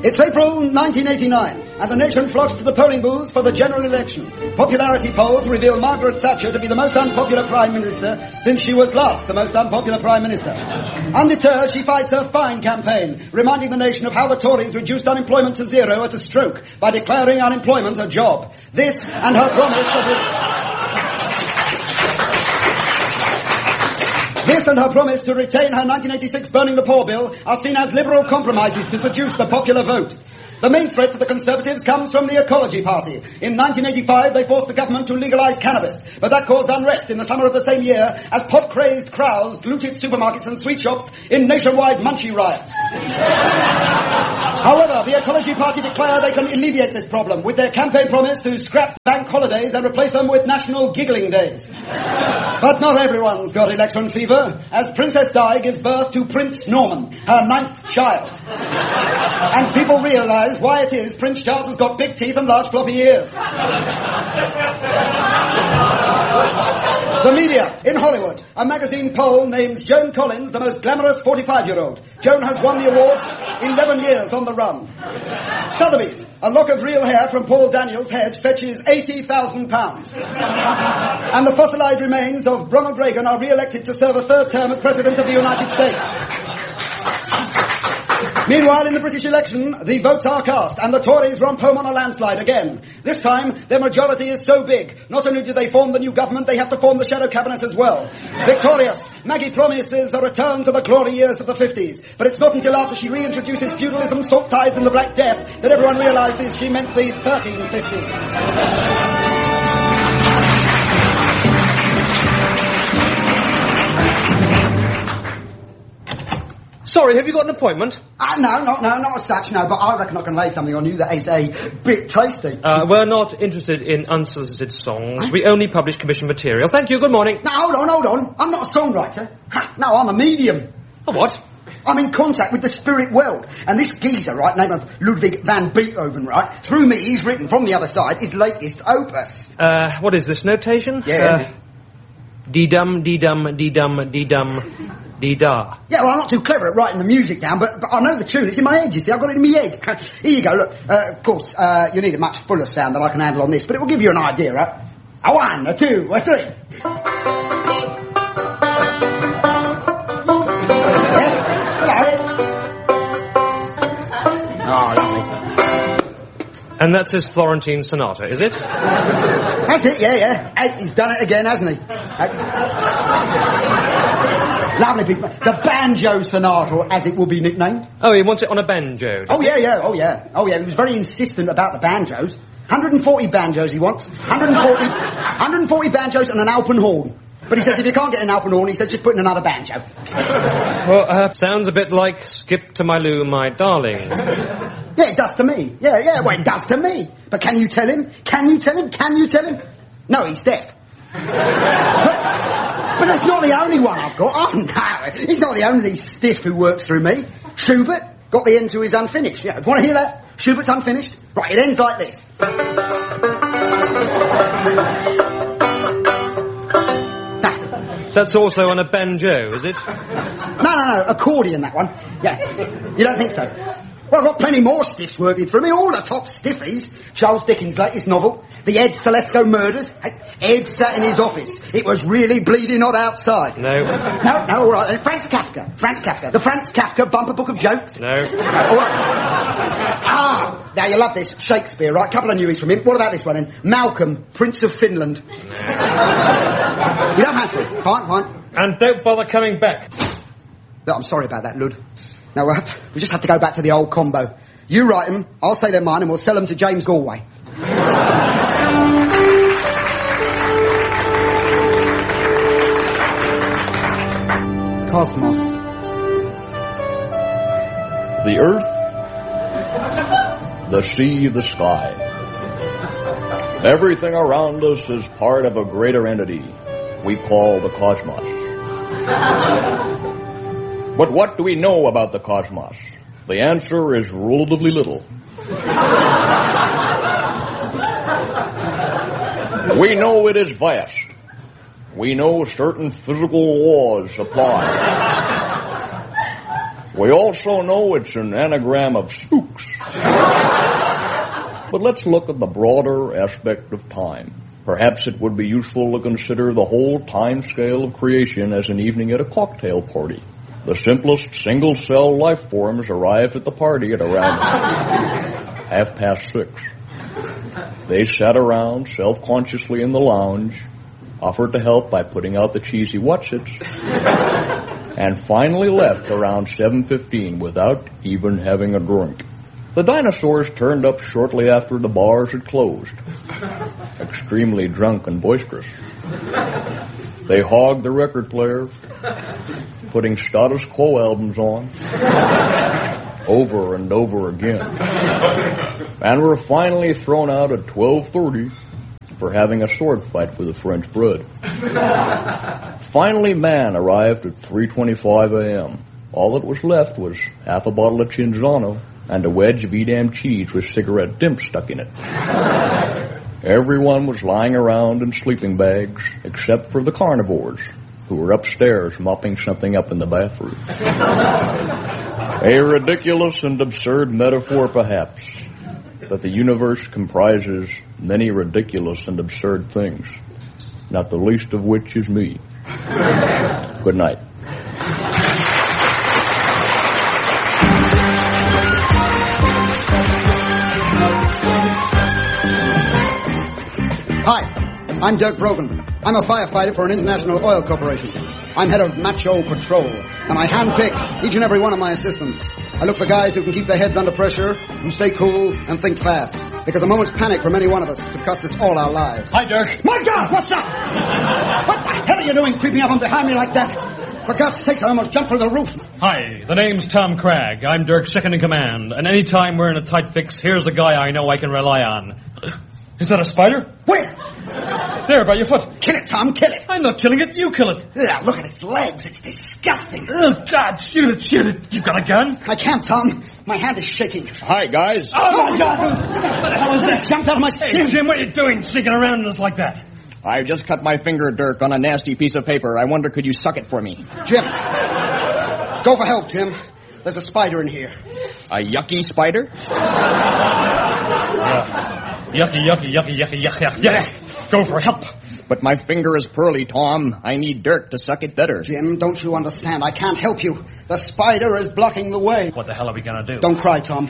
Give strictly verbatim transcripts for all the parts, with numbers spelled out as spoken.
It's April nineteen eighty-nine, and the nation flocks to the polling booths for the general election. Popularity polls reveal Margaret Thatcher to be the most unpopular Prime Minister since she was last the most unpopular Prime Minister. Undeterred, she fights her fine campaign, reminding the nation of how the Tories reduced unemployment to zero at a stroke by declaring unemployment a job. This and her promise of... This and her promise to retain her nineteen eighty-six Burning the Poor Bill are seen as liberal compromises to seduce the popular vote. The main threat to the Conservatives comes from the Ecology Party. In nineteen eighty-five, they forced the government to legalise cannabis, but that caused unrest in the summer of the same year as pot-crazed crowds looted supermarkets and sweet shops in nationwide munchie riots. However, the Ecology Party declare they can alleviate this problem with their campaign promise to scrap bank holidays and replace them with national giggling days. But not everyone's got election fever, as Princess Di gives birth to Prince Norman, her ninth child. And people realise why it is Prince Charles has got big teeth and large floppy ears. The media. In Hollywood, a magazine poll names Joan Collins the most glamorous forty-five-year-old. Joan has won the award eleven years on the run. Sotheby's. A lock of real hair from Paul Daniels' head fetches eighty thousand pounds. And the fossilized remains of Ronald Reagan are re-elected to serve a third term as President of the United States. Meanwhile, in the British election, the votes are cast, and the Tories romp home on a landslide again. This time, their majority is so big, not only do they form the new government, they have to form the shadow cabinet as well. Victorious, Maggie promises a return to the glory years of the fifties, but it's not until after she reintroduces feudalism, salt ties, and the Black Death that everyone realises she meant the thirteen fifties. Sorry, have you got an appointment? Uh, no, not, no, not as such, no, but I reckon I can lay something on you that is a bit tasty. Uh, we're not interested in unsolicited songs. Huh? We only publish commission material. Thank you, good morning. Now, hold on, hold on. I'm not a songwriter. Ha, no, I'm a medium. A what? I'm in contact with the spirit world. And this geezer, right, name of Ludwig van Beethoven, right, through me, he's written from the other side his latest opus. Uh, what is this, notation? Yeah. Uh, dee-dum, dee-dum, dee-dum, dee-dum... Dee-da. Yeah, well, I'm not too clever at writing the music down, but, but I know the tune. It's in my head, you see. I've got it in my head. Here you go, look. Uh, of course, uh, you need a much fuller sound than I can handle on this, but it will give you an idea, right? A one, a two, a three. Yeah? Oh, lovely. And that's his Florentine Sonata, is it? That's it, yeah, yeah. Hey, he's done it again, hasn't he? Uh, Lovely piece. The Banjo Sonata, as it will be nicknamed. Oh, he wants it on a banjo. Oh, yeah, yeah, oh, yeah. Oh, yeah, he was very insistent about the banjos. one hundred forty banjos he wants. one hundred forty, one hundred forty banjos and an alpenhorn. But he says if you can't get an alpenhorn, he says just put in another banjo. Well, uh, sounds a bit like Skip to My Lou, My Darling. Yeah, it does to me. Yeah, yeah, well, it does to me. But can you tell him? Can you tell him? Can you tell him? No, he's deaf. But, but that's not the only one I've got. Oh, no, he's not the only stiff who works through me. Schubert got the end to his unfinished. Yeah, want to hear that? Schubert's unfinished? Right, it ends like this. That's also on a banjo, is it? No, no, no, accordion, that one. Yeah, you don't think so? Well, I've got plenty more stiffs working for me, all the top stiffies. Charles Dickens' latest novel, The Ed Celesco Murders. Ed sat in his office. It was really bleeding hot outside. No. No, no, all right. And Franz Kafka. Franz Kafka. The Franz Kafka bumper book of jokes. No. All right. Ah, now you love this. Shakespeare, right? A couple of newies from him. What about this one then? Malcolm, Prince of Finland. No. You don't fancy it? Fine, fine. And don't bother coming back. Look, I'm sorry about that, Lud. No, we'll, have to, we just have to go back to the old combo. You write them, I'll say they're mine, and we'll sell them to James Galway. Cosmos. The earth, the sea, the sky. Everything around us is part of a greater entity we call the cosmos. But what do we know about the cosmos? The answer is relatively little. We know it is vast. We know certain physical laws apply. We also know it's an anagram of spooks. But let's look at the broader aspect of time. Perhaps it would be useful to consider the whole time scale of creation as an evening at a cocktail party. The simplest single-cell life forms arrived at the party at around half past six. They sat around self-consciously in the lounge, offered to help by putting out the cheesy whatsits, and finally left around seven fifteen without even having a drink. The dinosaurs turned up shortly after the bars had closed, extremely drunk and boisterous. They hogged the record player, putting status quo albums on over and over again, and were finally thrown out at twelve thirty for having a sword fight with a French bread. Finally, man arrived at three twenty-five a.m. All that was left was half a bottle of Cinzano and a wedge of Edam cheese with cigarette dimp stuck in it. Everyone was lying around in sleeping bags, except for the carnivores, who were upstairs mopping something up in the bathroom. A ridiculous and absurd metaphor, perhaps, that the universe comprises many ridiculous and absurd things, not the least of which is me. Good night. Hi, I'm Dirk Brogan. I'm a firefighter for an international oil corporation. I'm head of Macho Patrol, and I handpick each and every one of my assistants. I look for guys who can keep their heads under pressure, who stay cool and think fast. Because a moment's panic from any one of us could cost us all our lives. Hi, Dirk. My God, what's up? What the hell are you doing creeping up on behind me like that? For God's sakes, I almost jumped through the roof. Hi, the name's Tom Cragg. I'm Dirk's second in command. And any time we're in a tight fix, here's a guy I know I can rely on. Is that a spider? Where? There, by your foot. Kill it, Tom, kill it. I'm not killing it, you kill it. Yeah, look at its legs. It's disgusting. Oh, God, shoot it, shoot it. You've got a gun? I can't, Tom. My hand is shaking. Hi, guys. Oh, my God. What the hell is that? It jumped out of my skin. Hey, Jim, what are you doing sneaking around in us like that? I just cut my finger, Dirk, on a nasty piece of paper. I wonder, could you suck it for me? Jim. Go for help, Jim. There's a spider in here. A yucky spider? Yeah. Yucky, yucky, yucky, yucky, yucky, yucky. Yeah. Go for help. But my finger is pearly, Tom. I need Dirk to suck it better. Jim, don't you understand? I can't help you. The spider is blocking the way. What the hell are we going to do? Don't cry, Tom.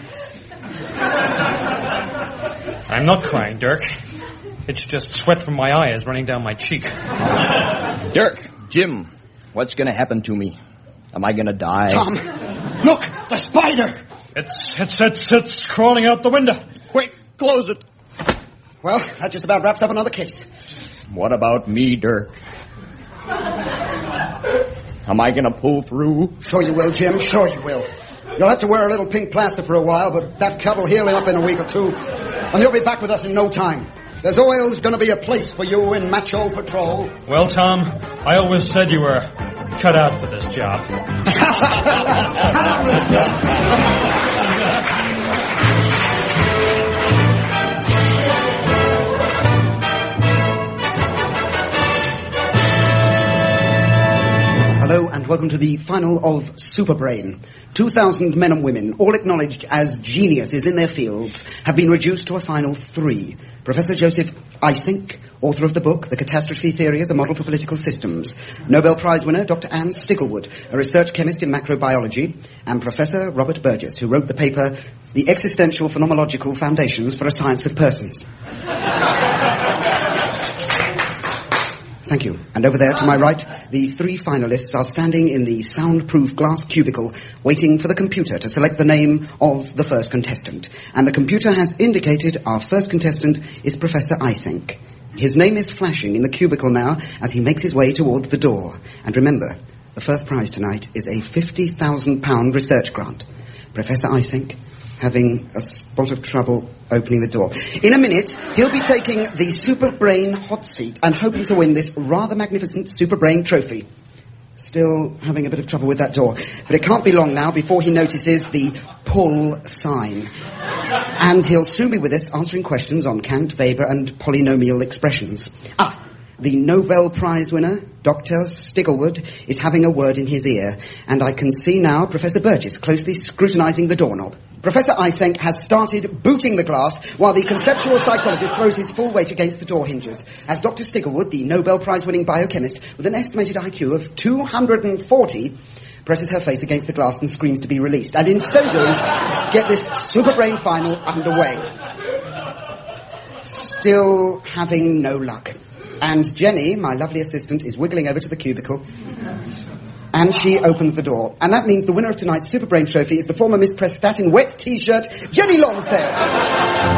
I'm not crying, Dirk. It's just sweat from my eyes running down my cheek. Dirk, Jim, what's going to happen to me? Am I going to die? Tom, look, the spider. It's, it's, it's, it's crawling out the window. Quick, close it. Well, that just about wraps up another case. What about me, Dirk? Am I going to pull through? Sure you will, Jim. Sure you will. You'll have to wear a little pink plaster for a while, but that cut will heal up in a week or two. And you'll be back with us in no time. There's always going to be a place for you in Macho Patrol. Well, Tom, I always said you were cut out for this job. Hello and welcome to the final of Superbrain. two thousand men and women, all acknowledged as geniuses in their fields, have been reduced to a final three. Professor Joseph Eysenck, author of the book The Catastrophe Theory as a Model for Political Systems. Nobel Prize winner Doctor Anne Sticklewood, a research chemist in macrobiology. And Professor Robert Burgess, who wrote the paper The Existential Phenomenological Foundations for a Science of Persons. Thank you. And over there to my right, the three finalists are standing in the soundproof glass cubicle waiting for the computer to select the name of the first contestant. And the computer has indicated our first contestant is Professor Eysenck. His name is flashing in the cubicle now as he makes his way toward the door. And remember, the first prize tonight is a fifty thousand pound research grant. Professor Eysenck, having a spot of trouble opening the door. In a minute, he'll be taking the Superbrain hot seat and hoping to win this rather magnificent Superbrain trophy. Still having a bit of trouble with that door. But it can't be long now before he notices the pull sign. And he'll soon be with us answering questions on Kant, Weber, and polynomial expressions. Ah, the Nobel Prize winner, Doctor Stigglewood, is having a word in his ear, and I can see now Professor Burgess closely scrutinising the doorknob. Professor Eysenck has started booting the glass while the conceptual psychologist throws his full weight against the door hinges. As Doctor Stigglewood, the Nobel Prize-winning biochemist with an estimated I Q of two hundred forty, presses her face against the glass and screams to be released, and in so doing, get this super brain final underway. Still having no luck. And Jenny, my lovely assistant, is wiggling over to the cubicle, and she opens the door. And that means the winner of tonight's Super Brain Trophy is the former Miss Prestat in wet T-shirt, Jenny Lonsdale.